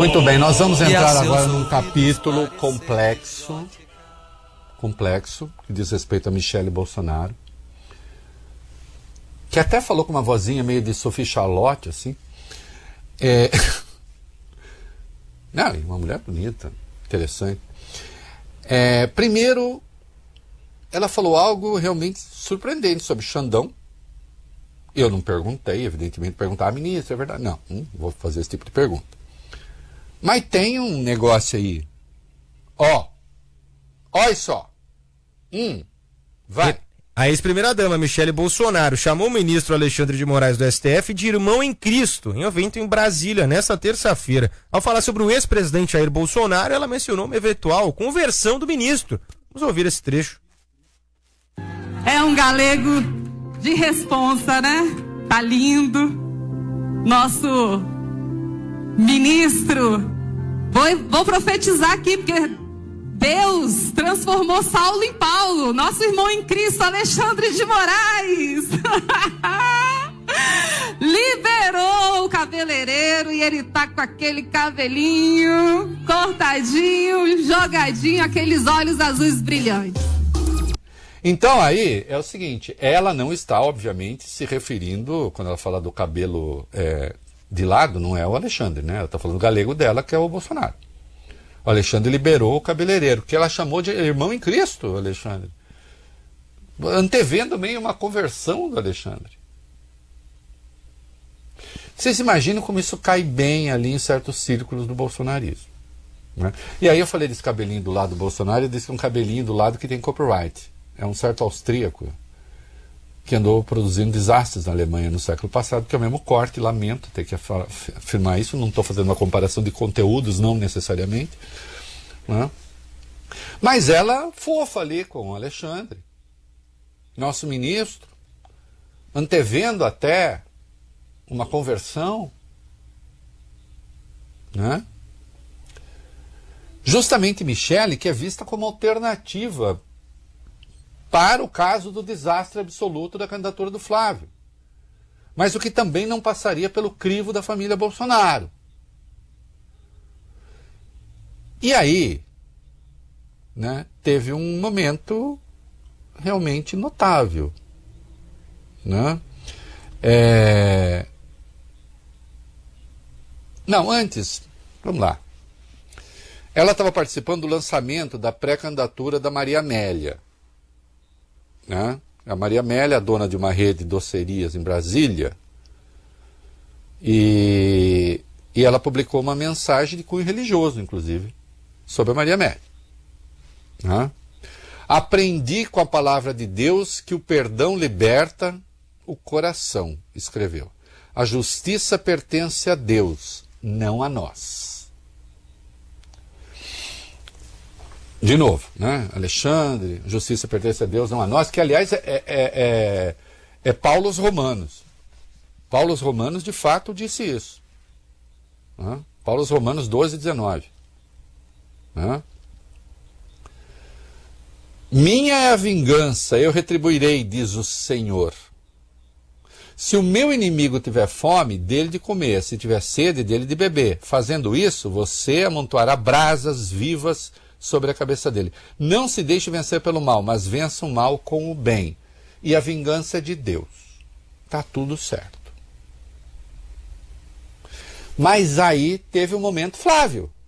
Muito bem, nós vamos entrar agora num capítulo complexo, que diz respeito a Michele Bolsonaro, que até falou com uma vozinha meio de Sophie Charlotte, assim. Não, uma mulher bonita, interessante. Primeiro, ela falou algo realmente surpreendente sobre Xandão. Eu não perguntei, evidentemente, perguntar à ministra, é verdade? Não vou fazer esse tipo de pergunta. Mas tem um negócio aí. Olha só. Vai. A ex-primeira-dama Michele Bolsonaro chamou o ministro Alexandre de Moraes do STF de irmão em Cristo, em evento em Brasília, nesta terça-feira. Ao falar sobre o ex-presidente Jair Bolsonaro, ela mencionou uma eventual conversão do ministro. Vamos ouvir esse trecho. É um galego de responsa, né? Tá lindo. Nosso ministro. Vou profetizar aqui, porque Deus transformou Saulo em Paulo, nosso irmão em Cristo, Alexandre de Moraes. Liberou o cabeleireiro e ele tá com aquele cabelinho cortadinho, jogadinho, aqueles olhos azuis brilhantes. Então aí é o seguinte, ela não está, obviamente, se referindo, quando ela fala do cabelo de lado, não é o Alexandre, né? Ela está falando do galego dela, que é o Bolsonaro. O Alexandre liberou o cabeleireiro, que ela chamou de irmão em Cristo, Alexandre. Antevendo meio uma conversão do Alexandre. Vocês imaginam como isso cai bem ali em certos círculos do bolsonarismo, né? E aí eu falei desse cabelinho do lado do Bolsonaro e disse que é um cabelinho do lado que tem copyright. É um certo austríaco que andou produzindo desastres na Alemanha no século passado, que é o mesmo corte, lamento ter que afirmar isso, não estou fazendo uma comparação de conteúdos, não necessariamente, né? Mas ela fofa ali com o Alexandre, nosso ministro, antevendo até uma conversão, né? Justamente Michele, que é vista como alternativa para o caso do desastre absoluto da candidatura do Flávio. Mas o que também não passaria pelo crivo da família Bolsonaro. E aí, né, teve um momento realmente notável, né? Não, antes, vamos lá. Ela estava participando do lançamento da pré-candidatura da Maria Amélia, né? A Maria Amélia é dona de uma rede de docerias em Brasília, e ela publicou uma mensagem de cunho religioso, inclusive, sobre a Maria Amélia, né? Aprendi com a palavra de Deus que o perdão liberta o coração, escreveu. A justiça pertence a Deus, não a nós. De novo, né? Alexandre, justiça pertence a Deus, não a nós, que aliás é Paulo aos Romanos. Paulo aos Romanos de fato disse isso, né? Paulo aos Romanos 12, 19. Né? Minha é a vingança, eu retribuirei, diz o Senhor. Se o meu inimigo tiver fome, dele de comer, se tiver sede, dele de beber. Fazendo isso, você amontoará brasas vivas sobre a cabeça dele. Não se deixe vencer pelo mal, mas vença o mal com o bem. E a vingança é de Deus. Está tudo certo. Mas aí teve um momento Flávio.